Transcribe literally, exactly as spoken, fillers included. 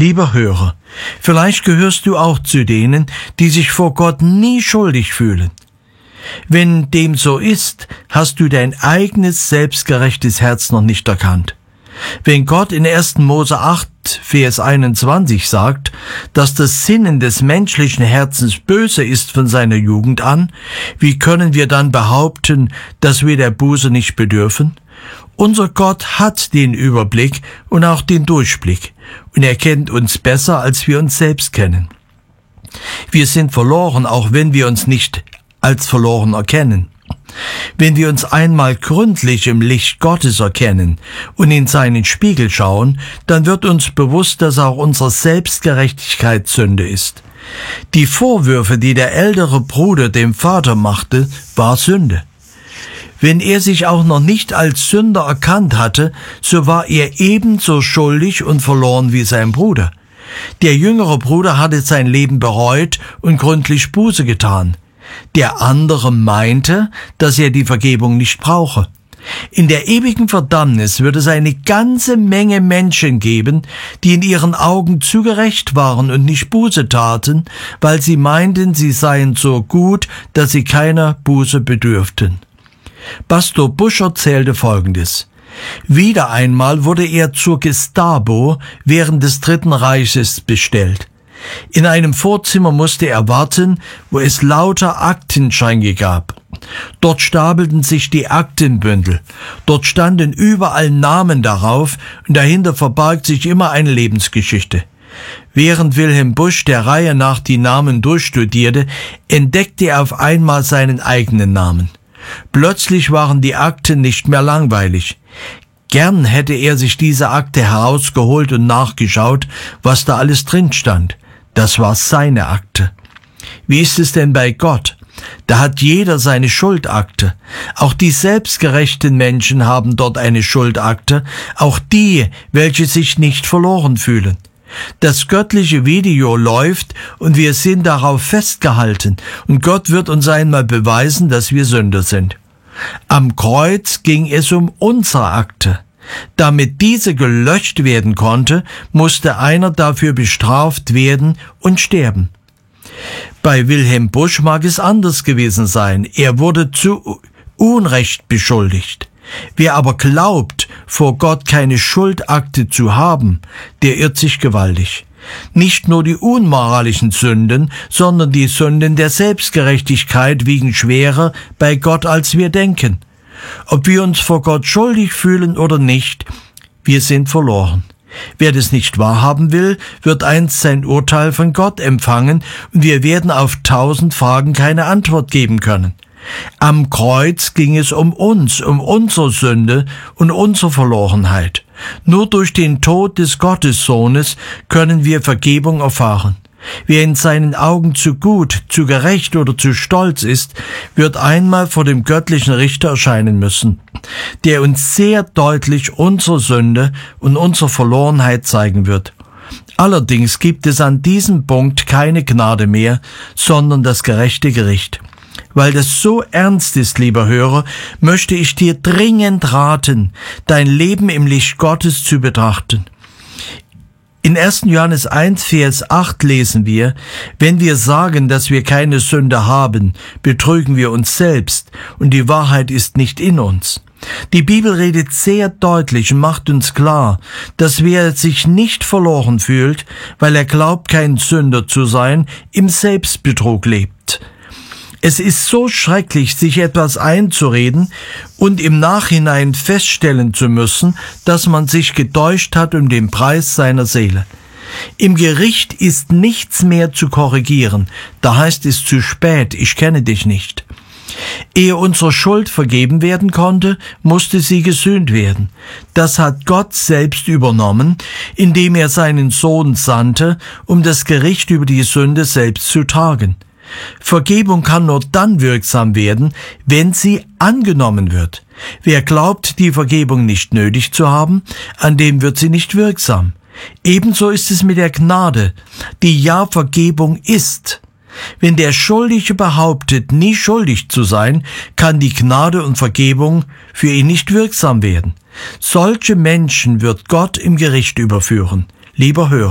Lieber Hörer, vielleicht gehörst du auch zu denen, die sich vor Gott nie schuldig fühlen. Wenn dem so ist, hast du dein eigenes selbstgerechtes Herz noch nicht erkannt. Wenn Gott in ersten Mose acht, Vers einundzwanzig sagt, dass das Sinnen des menschlichen Herzens böse ist von seiner Jugend an, wie können wir dann behaupten, dass wir der Buße nicht bedürfen? Unser Gott hat den Überblick und auch den Durchblick, und er kennt uns besser, als wir uns selbst kennen. Wir sind verloren, auch wenn wir uns nicht als verloren erkennen. Wenn wir uns einmal gründlich im Licht Gottes erkennen und in seinen Spiegel schauen, dann wird uns bewusst, dass auch unsere Selbstgerechtigkeit Sünde ist. Die Vorwürfe, die der ältere Bruder dem Vater machte, war Sünde. Wenn er sich auch noch nicht als Sünder erkannt hatte, so war er ebenso schuldig und verloren wie sein Bruder. Der jüngere Bruder hatte sein Leben bereut und gründlich Buße getan. Der andere meinte, dass er die Vergebung nicht brauche. In der ewigen Verdammnis würde es eine ganze Menge Menschen geben, die in ihren Augen zu gerecht waren und nicht Buße taten, weil sie meinten, sie seien so gut, dass sie keiner Buße bedürften. Pastor Busch erzählte Folgendes. Wieder einmal wurde er zur Gestapo während des Dritten Reiches bestellt. In einem Vorzimmer musste er warten, wo es lauter Aktenschränke gab. Dort stapelten sich die Aktenbündel. Dort standen überall Namen darauf und dahinter verbarg sich immer eine Lebensgeschichte. Während Wilhelm Busch der Reihe nach die Namen durchstudierte, entdeckte er auf einmal seinen eigenen Namen. Plötzlich waren die Akten nicht mehr langweilig. Gern hätte er sich diese Akte herausgeholt und nachgeschaut, was da alles drin stand. Das war seine Akte. Wie ist es denn bei Gott? Da hat jeder seine Schuldakte. Auch die selbstgerechten Menschen haben dort eine Schuldakte, auch die, welche sich nicht verloren fühlen. Das göttliche Video läuft und wir sind darauf festgehalten und Gott wird uns einmal beweisen, dass wir Sünder sind. Am Kreuz ging es um unsere Akte. Damit diese gelöscht werden konnte, musste einer dafür bestraft werden und sterben. Bei Wilhelm Busch mag es anders gewesen sein. Er wurde zu Unrecht beschuldigt. Wer aber glaubt, vor Gott keine Schuldakte zu haben, der irrt sich gewaltig. Nicht nur die unmoralischen Sünden, sondern die Sünden der Selbstgerechtigkeit wiegen schwerer bei Gott, als wir denken. Ob wir uns vor Gott schuldig fühlen oder nicht, wir sind verloren. Wer das nicht wahrhaben will, wird einst sein Urteil von Gott empfangen und wir werden auf tausend Fragen keine Antwort geben können. Am Kreuz ging es um uns, um unsere Sünde und unsere Verlorenheit. Nur durch den Tod des Gottessohnes können wir Vergebung erfahren. Wer in seinen Augen zu gut, zu gerecht oder zu stolz ist, wird einmal vor dem göttlichen Richter erscheinen müssen, der uns sehr deutlich unsere Sünde und unsere Verlorenheit zeigen wird. Allerdings gibt es an diesem Punkt keine Gnade mehr, sondern das gerechte Gericht. Weil das so ernst ist, lieber Hörer, möchte ich dir dringend raten, dein Leben im Licht Gottes zu betrachten. In ersten Johannes eins, Vers acht lesen wir, wenn wir sagen, dass wir keine Sünde haben, betrügen wir uns selbst und die Wahrheit ist nicht in uns. Die Bibel redet sehr deutlich und macht uns klar, dass wer sich nicht verloren fühlt, weil er glaubt, kein Sünder zu sein, im Selbstbetrug lebt. Es ist so schrecklich, sich etwas einzureden und im Nachhinein feststellen zu müssen, dass man sich getäuscht hat um den Preis seiner Seele. Im Gericht ist nichts mehr zu korrigieren, da heißt es zu spät, ich kenne dich nicht. Ehe unsere Schuld vergeben werden konnte, musste sie gesühnt werden. Das hat Gott selbst übernommen, indem er seinen Sohn sandte, um das Gericht über die Sünde selbst zu tragen. Vergebung kann nur dann wirksam werden, wenn sie angenommen wird. Wer glaubt, die Vergebung nicht nötig zu haben, an dem wird sie nicht wirksam. Ebenso ist es mit der Gnade, die ja Vergebung ist. Wenn der Schuldige behauptet, nie schuldig zu sein, kann die Gnade und Vergebung für ihn nicht wirksam werden. Solche Menschen wird Gott im Gericht überführen. Lieber Hörer,